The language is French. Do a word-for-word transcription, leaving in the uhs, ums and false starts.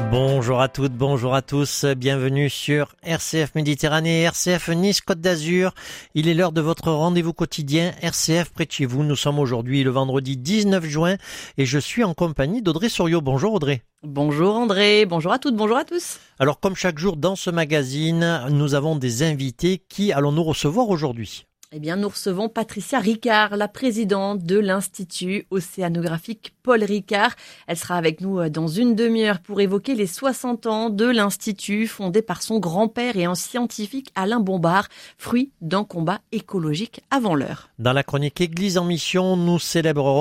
Bonjour à toutes, bonjour à tous, bienvenue sur R C F Méditerranée, R C F Nice Côte d'Azur. Il est l'heure de votre rendez-vous quotidien R C F près de chez vous. Nous sommes aujourd'hui le vendredi dix-neuf juin et je suis en compagnie d'Audrey Souriau. Bonjour Audrey. Bonjour André, bonjour à toutes, bonjour à tous. Alors comme chaque jour dans ce magazine, nous avons des invités. Qui allons-nous recevoir aujourd'hui ? Eh bien, nous recevons Patricia Ricard, la présidente de l'Institut océanographique Paul Ricard. Elle sera avec nous dans une demi-heure pour évoquer les soixante ans de l'Institut, fondé par son grand-père et un scientifique Alain Bombard, fruit d'un combat écologique avant l'heure. Dans la chronique Église en mission, nous célébrerons